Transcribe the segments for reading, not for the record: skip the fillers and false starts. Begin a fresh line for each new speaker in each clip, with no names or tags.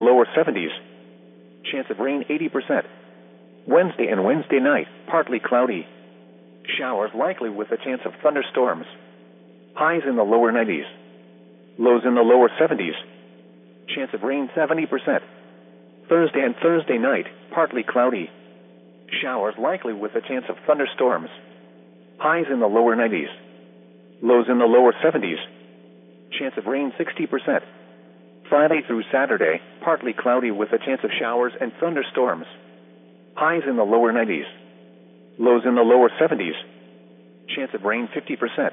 lower 70s. Chance of rain 80%. Wednesday and Wednesday night, partly cloudy. Showers likely with a chance of thunderstorms. Highs in the lower 90s. Lows in the lower 70s. Chance of rain 70%. Thursday and Thursday night, partly cloudy. Showers likely with a chance of thunderstorms. Highs in the lower 90s. Lows in the lower 70s. Chance of rain 60%. Friday through Saturday, partly cloudy with a chance of showers and thunderstorms. Highs in the lower 90s. Lows in the lower 70s. Chance of rain 50%.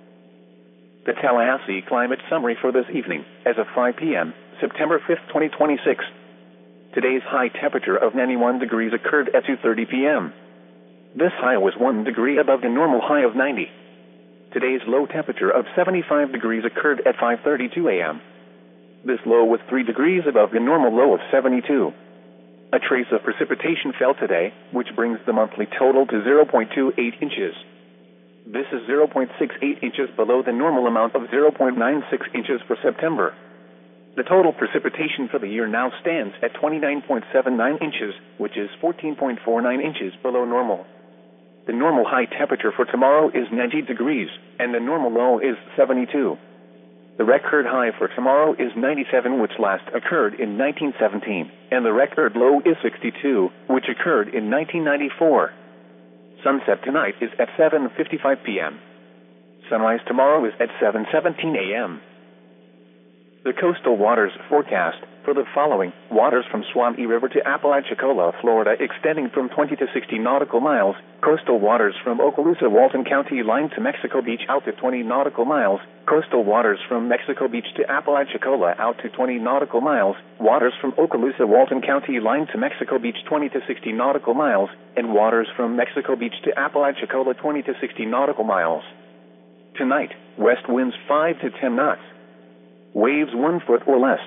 The Tallahassee Climate Summary for this evening, as of 5 p.m., September 5th, 2026. Today's high temperature of 91 degrees occurred at 2:30 p.m. This high was 1 degree above the normal high of 90. Today's low temperature of 75 degrees occurred at 5:32 a.m. This low was 3 degrees above the normal low of 72. A trace of precipitation fell today, which brings the monthly total to 0.28 inches. This is 0.68 inches below the normal amount of 0.96 inches for September. The total precipitation for the year now stands at 29.79 inches, which is 14.49 inches below normal. The normal high temperature for tomorrow is 90 degrees, and the normal low is 72. The record high for tomorrow is 97, which last occurred in 1917, and the record low is 62, which occurred in 1994. Sunset tonight is at 7:55 p.m. Sunrise tomorrow is at 7:17 a.m. The coastal waters forecast for the following: waters from Swanee River to Apalachicola, Florida, extending from 20 to 60 nautical miles. Coastal waters from Okaloosa, Walton County line to Mexico Beach out to 20 nautical miles. Coastal waters from Mexico Beach to Apalachicola out to 20 nautical miles. Waters from Okaloosa, Walton County line to Mexico Beach 20 to 60 nautical miles. And waters from Mexico Beach to Apalachicola 20 to 60 nautical miles. Tonight, west winds 5 to 10 knots. Waves 1 foot or less.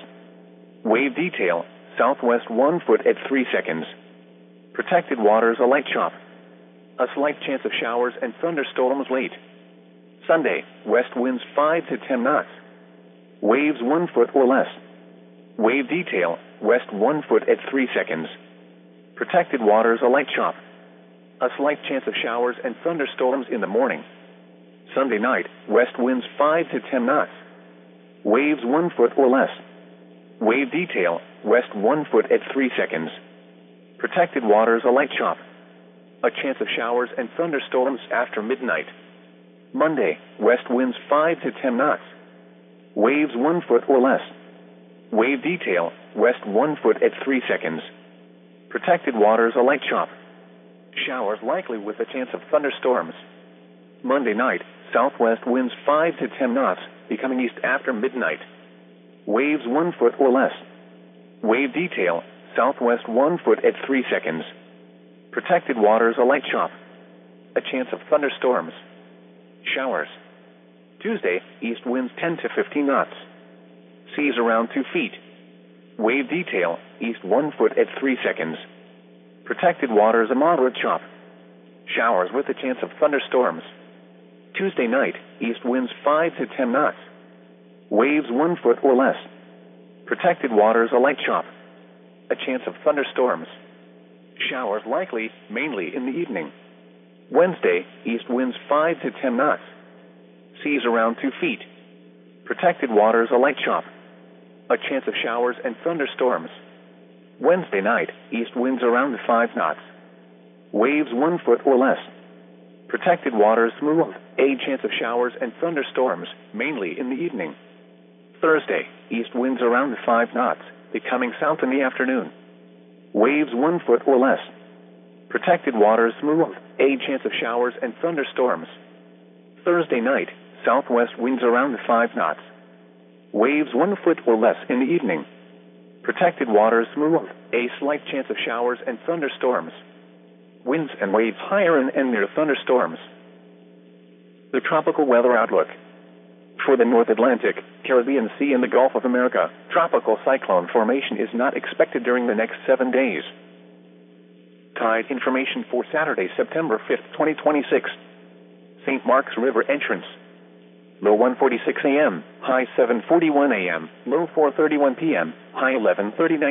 Wave detail, southwest 1 foot at 3 seconds. Protected waters a light chop. A slight chance of showers and thunderstorms late. Sunday, west winds 5 to 10 knots. Waves 1 foot or less. Wave detail, west 1 foot at 3 seconds. Protected waters a light chop. A slight chance of showers and thunderstorms in the morning. Sunday night, west winds 5 to 10 knots. Waves 1 foot or less. Wave detail, west 1 foot at 3 seconds. Protected waters a light chop. A chance of showers and thunderstorms after midnight. Monday, west winds 5 to 10 knots. Waves 1 foot or less. Wave detail, west 1 foot at 3 seconds. Protected waters a light chop. Showers likely with a chance of thunderstorms. Monday night, southwest winds 5 to 10 knots, becoming east after midnight. Waves 1 foot or less. Wave detail, southwest 1 foot at 3 seconds. Protected waters a light chop. A chance of thunderstorms. Showers. Tuesday, east winds 10 to 15 knots. Seas around 2 feet. Wave detail, east 1 foot at 3 seconds. Protected waters a moderate chop. Showers with a chance of thunderstorms. Tuesday night, east winds 5 to 10 knots. Waves 1 foot or less. Protected waters a light chop. A chance of thunderstorms. Showers likely, mainly in the evening. Wednesday, east winds 5 to 10 knots. Seas around 2 feet. Protected waters a light chop. A chance of showers and thunderstorms. Wednesday night, east winds around 5 knots. Waves 1 foot or less. Protected waters smooth. A chance of showers and thunderstorms, mainly in the evening. Thursday, east winds around 5 knots, becoming south in the afternoon. Waves 1 foot or less. Protected waters smooth. A chance of showers and thunderstorms. Thursday night, southwest winds around 5 knots. Waves 1 foot or less in the evening. Protected waters smooth. A slight chance of showers and thunderstorms. Winds and waves higher and near thunderstorms. The tropical weather outlook. For the North Atlantic, Caribbean Sea and the Gulf of America, tropical cyclone formation is not expected during the next 7 days. Tide information for Saturday, September 5th, 2026. St. Mark's River entrance. Low 1:46 a.m., high 7:41 a.m., low 4:31 p.m., high 11:39